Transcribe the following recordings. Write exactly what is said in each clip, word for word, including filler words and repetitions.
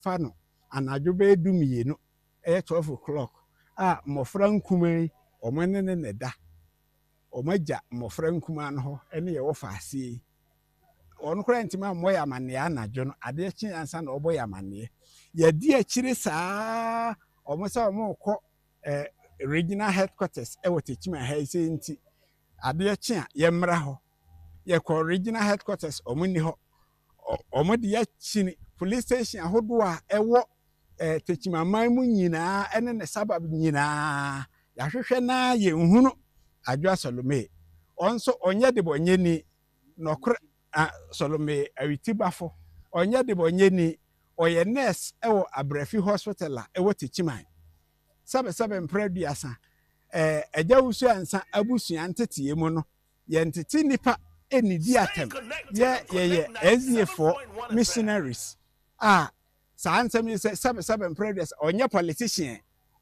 fa no anadwo be dumienu e twelve o'clock a mofra nkuman omene ne ne da omaja mofra nkuman ho ene ye wo faase onu kura ntima mo ya mane anadwo no ade chi ansa na obo ya mane ye di akire saa omo sa omo ko eh regional headquarters e wotechima ha ise nti ade chi a ye mra ho ye ko regional headquarters omo ni ho omo de ya chi police station ahodo a ewo eh techima man mu nyina ene ne sabab nyina ya hwehwe na ye nhunu adwa Solomon onso onye de bonye ni nokre Solomon awitibafo onye de bonye ni oye nurse ewo Abrafi hospital a ewo techiman sabe sabe mpraduasa eh ejawusu ansa abusu antete mu no ye ntete nipa enidi atem ye ye ye S D A for missionaries ah sa ansem is sabe sabe mpraduasa onye politician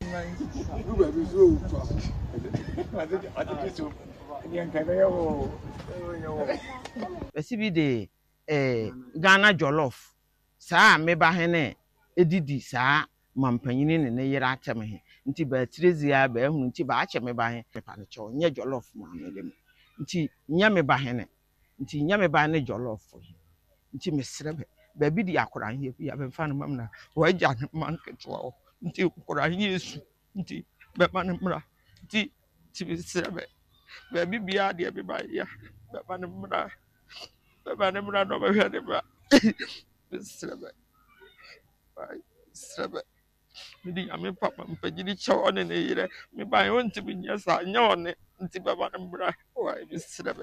Besibi de eh Ghana jollof saa meba hene edidi saa mampanyini ne ne yira atem he nti ba tirezia ba ehunu nti ba ache meba he pepa ne cho nye jollof ma medem nti nya meba hene nti nya meba ne jollof he nti mesrebe ba bi di akora he ya be fa no mamna waja man ketwa nti akora he yesu nti be ma ne mra nti ti mesrebe ba bi bia de be ba ya be ma ne mra be ma ne mra no be hwe de ba mesrebe bye srebe midi ame papa mpagiri chawo ne ne yire me ba yo nti binya sa nya one nti baba ne mbra wai mesrebe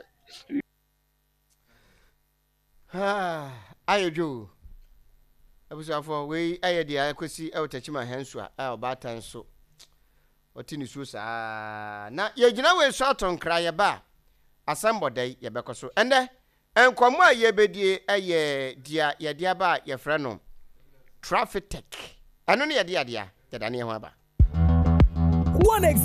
ha ayojo abusafo we ayedi akosi e wotachima henso a obatan so otini so sa na ye gina we so atonkra ye ba asambodai ye bekoso ende enkomo a ye bedie eye dia ye dia ba ye frɛ no traffic tech ano ne ye dia dia yadane ho aba. One